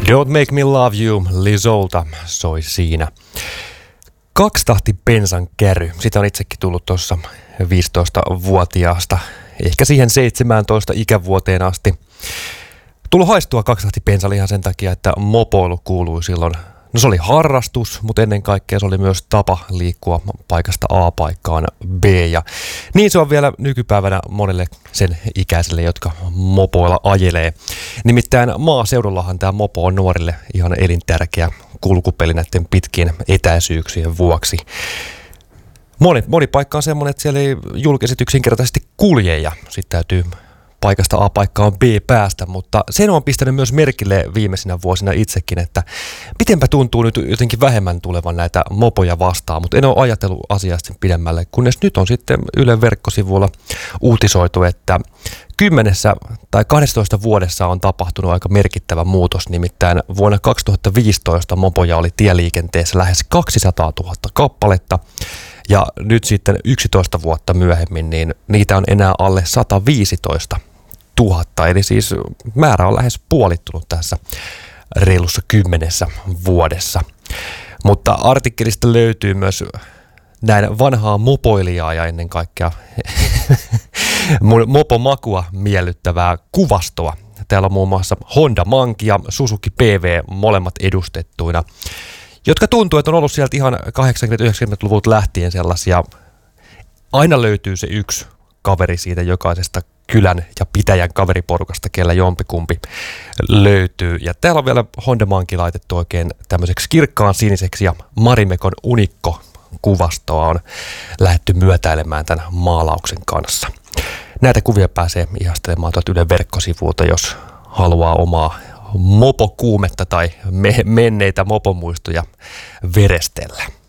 Don't Make Me Love You Lizolta soi siinä. Kaksitahti bensan käry. Sitä on itsekin tullut tuossa 15-vuotiaasta, ehkä siihen 17 ikävuoteen asti. Tullut haistua kaksitahti bensalle ihan sen takia, että mopoilu kuului silloin. No se oli harrastus, mutta ennen kaikkea se oli myös tapa liikkua paikasta A paikkaan B. Ja niin se on vielä nykypäivänä monelle sen ikäiselle, jotka mopoilla ajelee. Nimittäin maaseudullahan tämä mopo on nuorille ihan elintärkeä kulkupeli näiden pitkien etäisyyksien vuoksi. Moni paikka on semmoinen, että siellä ei julkiset yksinkertaisesti kulje ja sitten täytyy paikasta A paikkaan B päästä, mutta sen on pistänyt myös merkille viimeisinä vuosina itsekin, että mitenpä tuntuu nyt jotenkin vähemmän tulevan näitä mopoja vastaan, mutta en ole ajatellut asiasta pidemmälle, kunnes nyt on sitten Ylen verkkosivuilla uutisoitu, että 10 tai 12 vuodessa on tapahtunut aika merkittävä muutos, nimittäin vuonna 2015 mopoja oli tieliikenteessä lähes 200 000 kappaletta, ja nyt sitten 11 vuotta myöhemmin, niin niitä on enää alle 115 000, eli siis määrä on lähes puolittunut tässä reilussa 10 vuodessa. Mutta artikkelista löytyy myös näin vanhaa mopoilijaa ja ennen kaikkea mopomakua miellyttävää kuvastoa. Täällä on muun muassa Honda Monkey ja Suzuki PV molemmat edustettuina, jotka tuntuu, että on ollut sieltä ihan 80-90-luvulta lähtien sellaisia. Aina löytyy se yksi kaveri siitä jokaisesta kylän ja pitäjän kaveriporukasta, kellä jompikumpi löytyy. Ja täällä on vielä Honda Monkey laitettu oikein tämmöiseksi kirkkaan siniseksi ja Marimekon unikko-kuvastoa on lähdetty myötäilemään tämän maalauksen kanssa. Näitä kuvia pääsee ihastelemaan tuolta Ylen verkkosivuilta, jos haluaa omaa mopokuumetta tai menneitä mopomuistoja verestellä.